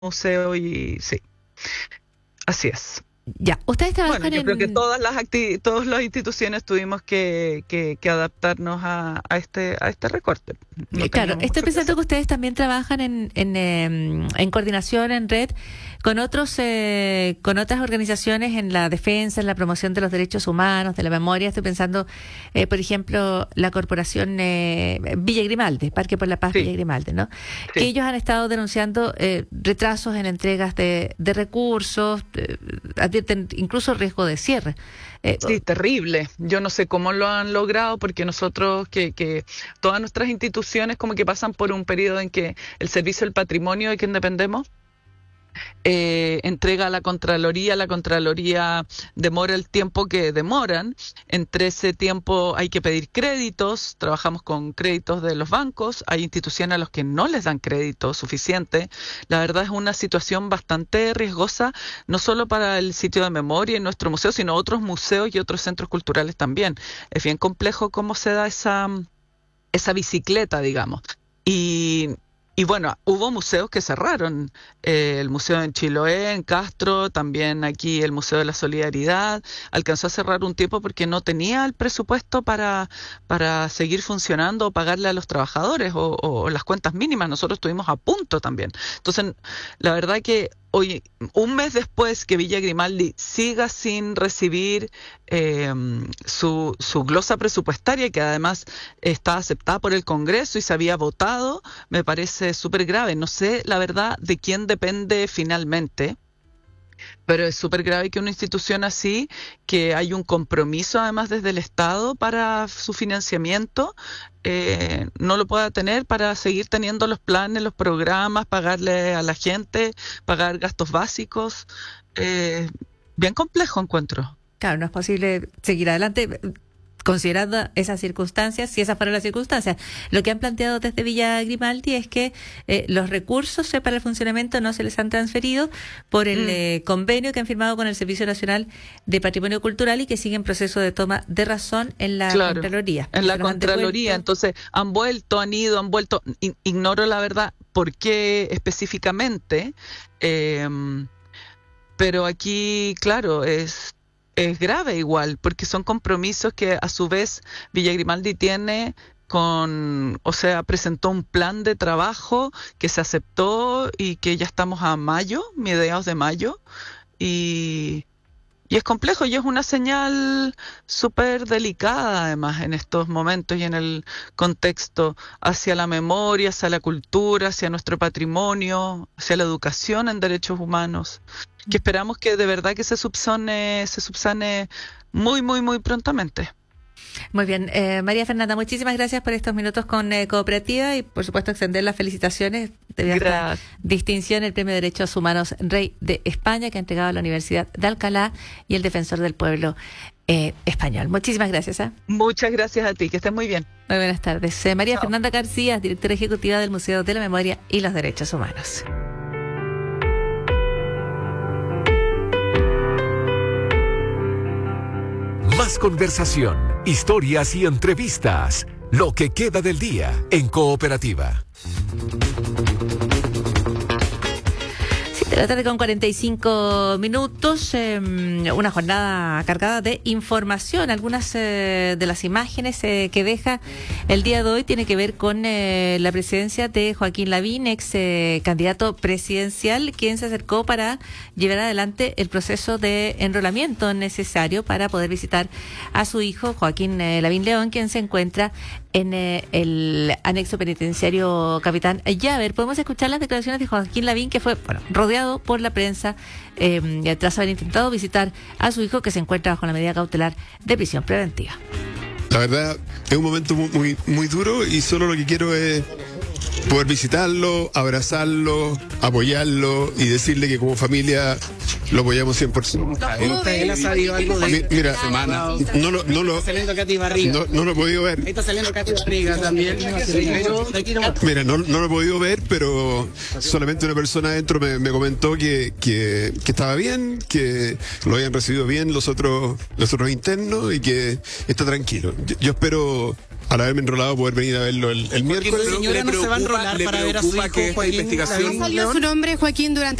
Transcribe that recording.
museo y sí, así es. Ya, ustedes Bueno, trabajan yo creo que en... todas las instituciones tuvimos que adaptarnos a este recorte. No Claro, teníamos estoy mucho que pensando hacer. que ustedes también trabajan en coordinación, en red, con otras organizaciones en la defensa, en la promoción de los derechos humanos, de la memoria. Estoy pensando, por ejemplo, la corporación Villa Grimaldi, Parque por la Paz Villa Sí, Grimaldi, ¿no? Que sí. ellos han estado denunciando retrasos en entregas de recursos, advierten incluso riesgo de cierre. Eh, Sí, terrible. Yo no sé cómo lo han logrado porque nosotros, que todas nuestras instituciones como que pasan por un periodo en que el servicio del patrimonio de quien dependemos entrega a la Contraloría demora el tiempo que demoran, entre ese tiempo hay que pedir créditos, trabajamos con créditos de los bancos, hay instituciones a los que no les dan crédito suficiente, la verdad es una situación bastante riesgosa, no solo para el sitio de memoria en nuestro museo, sino otros museos y otros centros culturales también. Es bien complejo cómo se da esa bicicleta, digamos. Y, y bueno, hubo museos que cerraron, el museo en Chiloé, en Castro, también aquí el Museo de la Solidaridad, alcanzó a cerrar un tiempo porque no tenía el presupuesto para seguir funcionando o pagarle a los trabajadores o las cuentas mínimas, nosotros estuvimos a punto también. Entonces, la verdad que hoy, un mes después que Villa Grimaldi siga sin recibir eh, su glosa presupuestaria, que además está aceptada por el Congreso y se había votado, me parece súper grave. No sé, la verdad, de quién depende finalmente, pero es súper grave que una institución así, que hay un compromiso además desde el Estado para su financiamiento, no lo pueda tener para seguir teniendo los planes, los programas, pagarle a la gente, pagar gastos básicos. Eh, Bien complejo encuentro. Claro, no es posible seguir adelante considerando esas circunstancias, si esas fueron las circunstancias. Lo que han planteado desde Villa Grimaldi es que los recursos para el funcionamiento no se les han transferido por el convenio que han firmado con el Servicio Nacional de Patrimonio Cultural y que sigue en proceso de toma de razón en la Claro, Contraloría. en la Se los han Contraloría. devuelto. Entonces, han vuelto. Ignoro la verdad por qué específicamente, eh, pero aquí, claro, es grave igual, porque son compromisos que a su vez Villa Grimaldi tiene o sea, presentó un plan de trabajo que se aceptó y que ya estamos a mayo, mediados de mayo, y, y es complejo y es una señal súper delicada además en estos momentos y en el contexto hacia la memoria, hacia la cultura, hacia nuestro patrimonio, hacia la educación en derechos humanos, que esperamos que de verdad que se subsane muy, muy, muy prontamente. Muy bien, María Fernanda, muchísimas gracias por estos minutos con Cooperativa y por supuesto extender las felicitaciones de esta Gracias. distinción, el Premio de Derechos Humanos Rey de España que ha entregado la Universidad de Alcalá y el Defensor del Pueblo español. Muchísimas gracias. Muchas gracias a ti, que estés muy bien. Muy buenas tardes. María Chao. Fernanda García, directora ejecutiva del Museo de la Memoria y los Derechos Humanos. Más conversación, historias y entrevistas. Lo que queda del día en Cooperativa. 7 de la tarde con 45 minutos, una jornada cargada de información. Algunas de las imágenes que deja el día de hoy tiene que ver con la presidencia de Joaquín Lavín, ex candidato presidencial, quien se acercó para llevar adelante el proceso de enrolamiento necesario para poder visitar a su hijo Joaquín Lavín León, quien se encuentra en el anexo penitenciario Capitán Llaver. Podemos escuchar las declaraciones de Joaquín Lavín, que fue rodeado por la prensa tras haber intentado visitar a su hijo, que se encuentra bajo la medida cautelar de prisión preventiva. La verdad es un momento muy, muy duro y solo lo que quiero es poder visitarlo, abrazarlo, apoyarlo y decirle que como familia lo apoyamos 100%. Él ha sabido algo de Mira, semana. no lo Saliendo Katy Barriga. no lo he podido ver. Ahí está saliendo Katy Barriga también. Mira, no lo he podido ver, pero solamente una persona adentro me comentó que estaba bien, que lo habían recibido bien los otros internos y que está tranquilo. Yo espero al haberme enrolado, poder venir a verlo el miércoles. señora no se va a enrolar para ver a su hijo, que esta Joaquín investigación Lavín Salió León. su nombre, Joaquín, durante